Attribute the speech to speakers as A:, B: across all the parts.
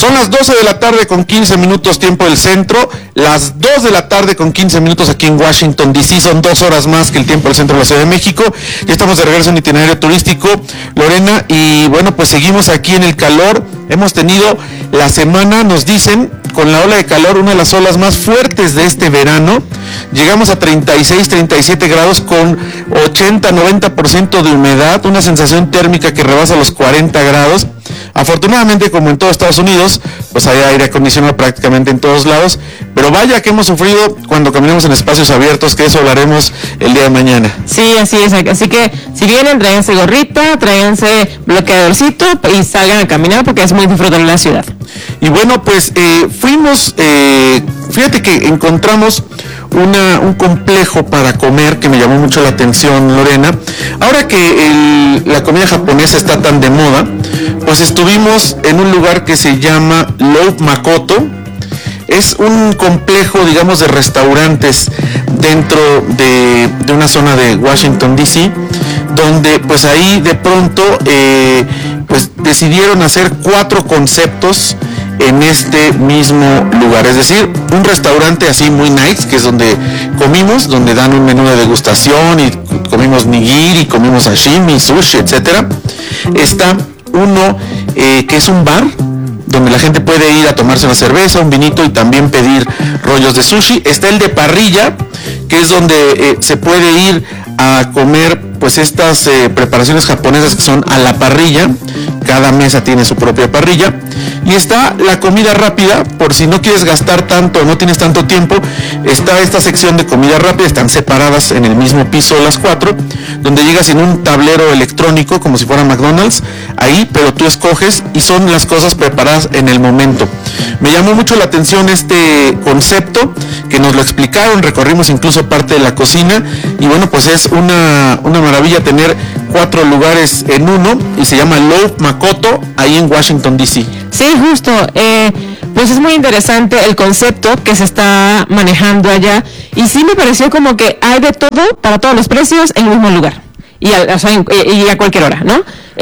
A: Son las 12 de la tarde con 15 minutos tiempo del centro, las 2 de la tarde con 15 minutos aquí en Washington, D.C., son 2 horas más que el tiempo del centro de la Ciudad de México. Ya estamos de regreso en Itinerario Turístico, Lorena, y bueno, pues seguimos aquí en el calor. Hemos tenido la semana, nos dicen, con la ola de calor, una de las olas más fuertes de este verano. Llegamos a 36, 37 grados con 80, 90% de humedad, una sensación térmica que rebasa los 40 grados. Afortunadamente, como en todo Estados Unidos, pues hay aire acondicionado prácticamente en todos lados, pero vaya que hemos sufrido cuando caminamos en espacios abiertos, que eso hablaremos el día de mañana.
B: Sí, así es, así que si vienen, tráiganse gorrita, tráiganse bloqueadorcito y salgan a caminar porque es muy disfrutable la ciudad.
A: Y bueno, pues fuimos, fíjate que encontramos un complejo para comer que me llamó mucho la atención, Lorena. Ahora que la comida japonesa está tan de moda, pues estuvimos en un lugar que se llama Lotte Makoto. Es un complejo, digamos, de restaurantes dentro de una zona de Washington, D.C., donde pues ahí de pronto pues decidieron hacer 4 conceptos en este mismo lugar, es decir, un restaurante así muy nice, que es donde comimos, donde dan un menú de degustación y comimos nigiri, comimos sashimi, sushi, etcétera. Está uno que es un bar donde la gente puede ir a tomarse una cerveza, un vinito y también pedir rollos de sushi. Está el de parrilla, que es donde se puede ir a comer pues estas preparaciones japonesas que son a la parrilla. Cada mesa tiene su propia parrilla. Y está la comida rápida, por si no quieres gastar tanto, no tienes tanto tiempo, está esta sección de comida rápida, están separadas en el mismo piso las 4, donde llegas en un tablero electrónico, como si fuera McDonald's, ahí, pero tú escoges y son las cosas preparadas en el momento. Me llamó mucho la atención este concepto, que nos lo explicaron, recorrimos incluso parte de la cocina, y bueno, pues es una maravilla tener 4 lugares en uno, y se llama Lotte Makoto, ahí en Washington, D.C.
B: Sí, justo, pues es muy interesante el concepto que se está manejando allá, y sí me pareció como que hay de todo, para todos los precios, en el mismo lugar, y a cualquier hora, ¿no?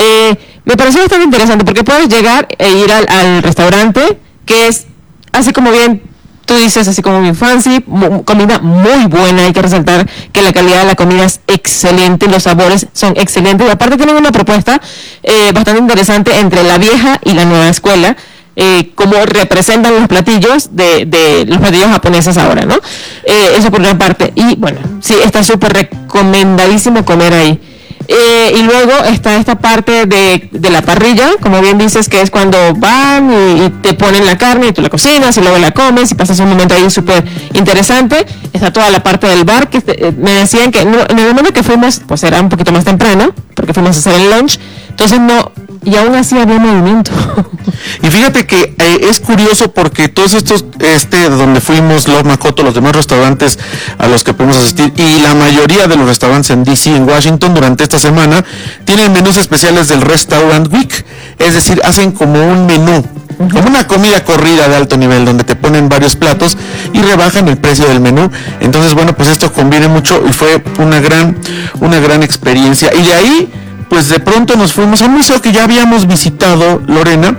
B: Me pareció bastante interesante, porque puedes llegar e ir al restaurante, que es así como bien, tú dices, así como bien fancy, comida muy buena. Hay que resaltar que la calidad de la comida es excelente, los sabores son excelentes, y aparte tienen una propuesta bastante interesante entre la vieja y la nueva escuela, como representan los platillos de los platillos japoneses ahora, ¿no? Eso por una parte, y bueno, sí, está súper recomendadísimo comer ahí. Y luego está esta parte de la parrilla, como bien dices, que es cuando van y te ponen la carne y tú la cocinas y luego la comes y pasas un momento ahí súper interesante. Está toda la parte del bar, que me decían que en el momento que fuimos, pues era un poquito más temprano, porque fuimos a hacer el lunch, entonces no, y aún así había movimiento.
A: Y fíjate que es curioso porque todos estos, donde fuimos, Lotte Makoto, los demás restaurantes a los que podemos asistir, y la mayoría de los restaurantes en D.C., en Washington, durante esta semana, tienen menús especiales del Restaurant Week, es decir, hacen como un menú, como una comida corrida de alto nivel, donde te ponen varios platos y rebajan el precio del menú. Entonces, bueno, pues esto conviene mucho y fue una gran experiencia. Y de ahí, pues de pronto nos fuimos a un museo que ya habíamos visitado, Lorena.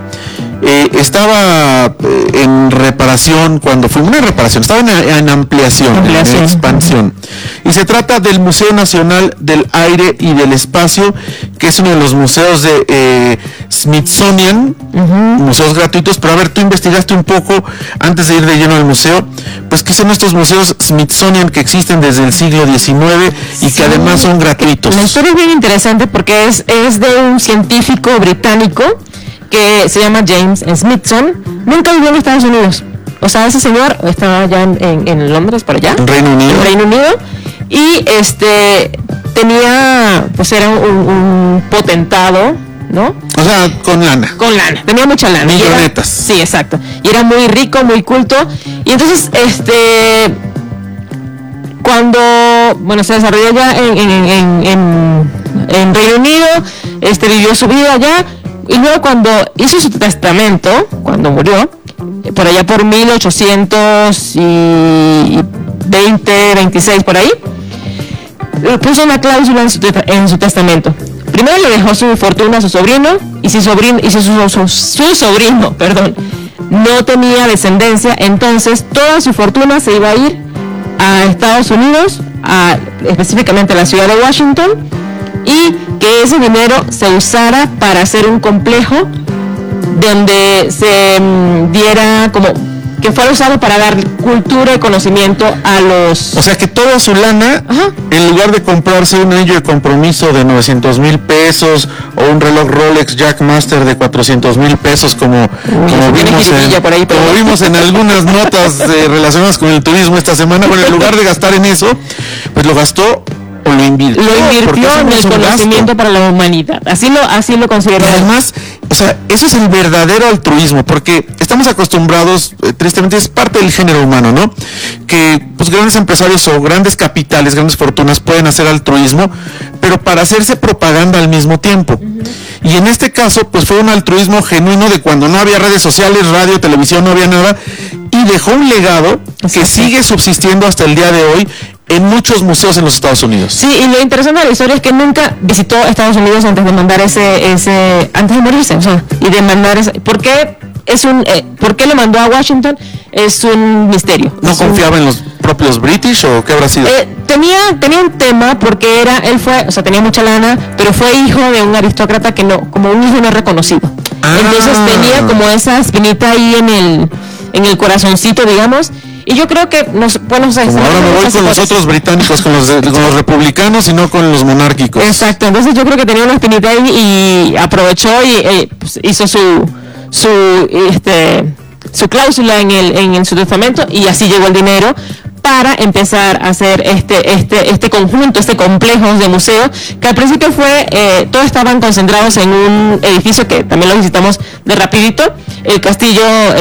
A: Estaba en reparación cuando fuimos, estaba en ampliación, en expansión, y se trata del Museo Nacional del Aire y del Espacio, que es uno de los museos de Smithsonian, museos gratuitos. Pero a ver, tú investigaste un poco antes de ir de lleno al museo, pues qué son estos museos Smithsonian que existen desde el siglo XIX y que además son gratuitos.
B: La historia es bien interesante porque es de un científico británico que se llama James Smithson. Nunca vivió en Estados Unidos. O sea, ese señor estaba allá en Londres, por allá.
A: En Reino Unido.
B: Y tenía, pues era un potentado, ¿no? O sea,
A: con lana.
B: Tenía mucha lana.
A: Millonetas.
B: Sí, exacto. Y era muy rico, muy culto. Y entonces, cuando, bueno, se desarrolló ya en Reino Unido, vivió su vida allá. Y luego cuando hizo su testamento, cuando murió, por allá por 1820, 26, por ahí, puso una cláusula en su testamento. Primero le dejó su fortuna a su sobrino, y su sobrino, no tenía descendencia, entonces toda su fortuna se iba a ir a Estados Unidos, específicamente a la ciudad de Washington, y que ese dinero se usara para hacer un complejo donde se diera como que fuera usado para dar cultura y conocimiento a los...
A: O sea que toda su lana, ajá, en lugar de comprarse un anillo de compromiso de 900,000 pesos o un reloj Rolex Jackmaster de 400,000 pesos como vimos en algunas notas relacionadas con el turismo esta semana, bueno, en lugar de gastar en eso, pues lo gastó o lo invirtió
B: en el conocimiento para la humanidad. Así lo considero.
A: Y además, o sea, eso es el verdadero altruismo, porque estamos acostumbrados, tristemente es parte del género humano, ¿no? Que pues grandes empresarios o grandes capitales, grandes fortunas pueden hacer altruismo, pero para hacerse propaganda al mismo tiempo. Y en este caso, pues fue un altruismo genuino de cuando no había redes sociales, radio, televisión, no había nada, y dejó un legado que sigue subsistiendo hasta el día de hoy en muchos museos en los Estados Unidos.
B: Sí, y lo interesante de la historia es que nunca visitó Estados Unidos antes de mandar antes de morirse, o sea, y de mandar ¿por qué lo mandó a Washington? Es un misterio.
A: ¿No confiaba en los propios British o qué habrá sido?
B: Tenía un tema porque tenía mucha lana, pero fue hijo de un aristócrata que como un hijo no reconocido. Entonces tenía como esa espinita ahí en el corazoncito, digamos. Y yo creo que
A: ahora me voy con los otros británicos, con los republicanos y no con los monárquicos.
B: Exacto, entonces yo creo que tenía una espinita ahí y aprovechó y pues, hizo su cláusula en su testamento, y así llegó el dinero para empezar a hacer este conjunto, este complejo de museo, que al principio todos estaban concentrados en un edificio que también lo visitamos de rapidito, el castillo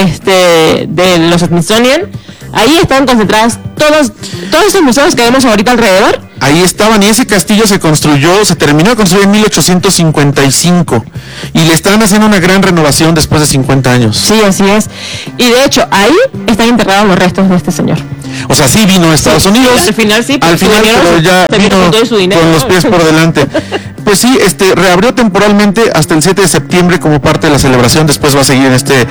B: de los Smithsonian. Ahí estaban concentrados todos esos museos que vemos ahorita alrededor.
A: Ahí estaban, y ese castillo se terminó de construir en 1855, y le estaban haciendo una gran renovación después de 50 años.
B: Sí, así es. Y de hecho, ahí están enterrados los restos de este señor.
A: O sea, sí vino a Estados Unidos.
B: Al final sí.
A: Al final, pero ya vino con los pies por delante. Pues sí, reabrió temporalmente hasta el 7 de septiembre como parte de la celebración. Después va a seguir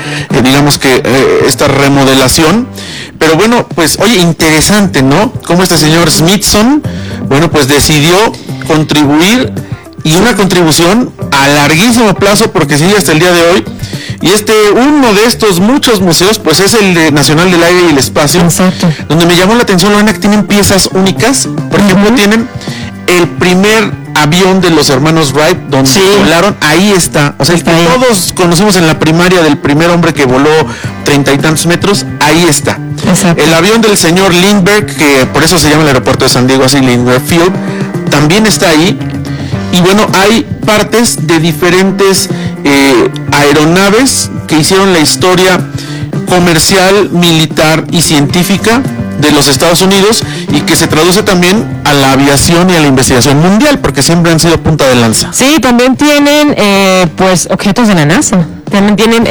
A: esta remodelación. Pero bueno, pues oye, interesante, ¿no? Como este señor Smithson, bueno, pues decidió contribuir, y una contribución a larguísimo plazo, porque sigue hasta el día de hoy. Y uno de estos muchos museos, pues es el Nacional del Aire y el Espacio.
B: Exacto.
A: Donde me llamó la atención, Lorena, que tienen piezas únicas. Por ejemplo, tienen el primer avión de los hermanos Wright, donde volaron, ahí está. O sea, el que todos conocimos en la primaria del primer hombre que voló 30 y tantos metros, ahí está.
B: Exacto.
A: El avión del señor Lindbergh, que por eso se llama el aeropuerto de San Diego así, Lindbergh Field, también está ahí. Y bueno, hay partes de diferentes aeronaves que hicieron la historia comercial, militar y científica de los Estados Unidos, y que se traduce también a la aviación y a la investigación mundial, porque siempre han sido punta de lanza.
B: Sí, también tienen pues objetos de la NASA. También tienen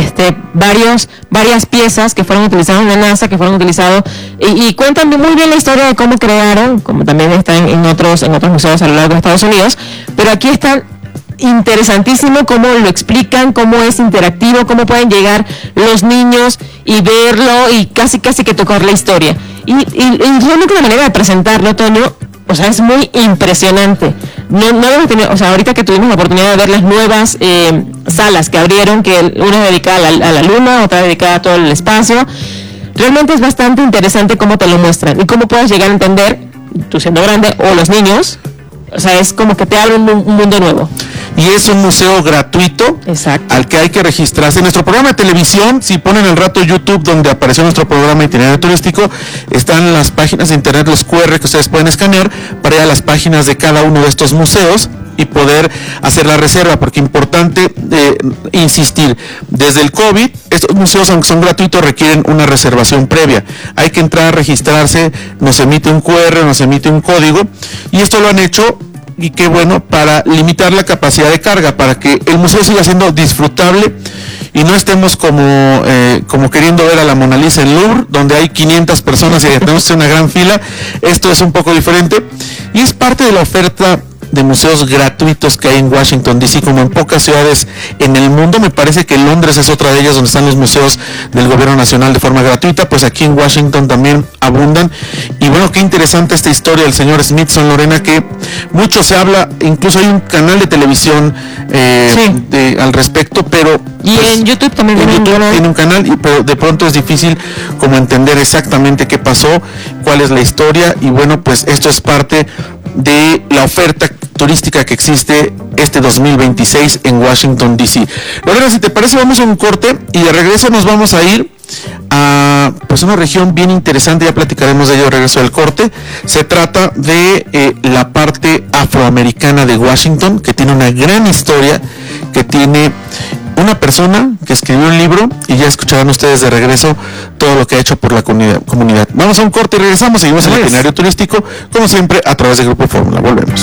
B: varias piezas que fueron utilizadas en la NASA, que fueron utilizados y cuentan muy bien la historia de cómo crearon, como también están en otros museos a lo largo de Estados Unidos, pero aquí están interesantísimo cómo lo explican, cómo es interactivo, cómo pueden llegar los niños y verlo y casi que tocar la historia. Y realmente la manera de presentarlo, Toño, o sea, es muy impresionante. No hemos tenido, o sea, ahorita que tuvimos la oportunidad de ver las nuevas salas que abrieron, que una es dedicada a la luna, otra dedicada a todo el espacio, realmente es bastante interesante cómo te lo muestran y cómo puedes llegar a entender, tú siendo grande o los niños, o sea, es como que te abre un mundo nuevo.
A: Y es un museo gratuito.
B: Exacto.
A: Al que hay que registrarse. En nuestro programa de televisión, si ponen el rato YouTube donde apareció nuestro programa Itinerario Turístico, están las páginas de internet, los QR que ustedes pueden escanear para ir a las páginas de cada uno de estos museos y poder hacer la reserva, porque importante insistir, desde el COVID, estos museos, aunque son gratuitos, requieren una reservación previa. Hay que entrar a registrarse, nos emite un QR, nos emite un código, y esto lo han hecho, y qué bueno, para limitar la capacidad de carga, para que el museo siga siendo disfrutable y no estemos como queriendo ver a la Mona Lisa en Louvre, donde hay 500 personas y tenemos una gran fila. Esto es un poco diferente y es parte de la oferta de museos gratuitos que hay en Washington DC, como en pocas ciudades en el mundo. Me parece que Londres es otra de ellas donde están los museos del gobierno nacional de forma gratuita, pues aquí en Washington también abundan. Y bueno, qué interesante esta historia del señor Smithson, Lorena, que mucho se habla, incluso hay un canal de televisión al respecto, pero
B: y pues, en YouTube también
A: tiene un canal, pero de pronto es difícil como entender exactamente qué pasó, cuál es la historia, y bueno, pues esto es parte de la oferta turística que existe este 2026 en Washington DC. Lorena, si te parece, vamos a un corte y de regreso nos vamos a ir a pues una región bien interesante, ya platicaremos de ello de regreso del corte. Se trata de la parte afroamericana de Washington, que tiene una gran historia, que tiene una persona que escribió un libro, y ya escucharán ustedes de regreso todo lo que ha hecho por la comunidad. Vamos a un corte y regresamos, seguimos en el itinerario turístico, como siempre, a través de Grupo Fórmula. Volvemos.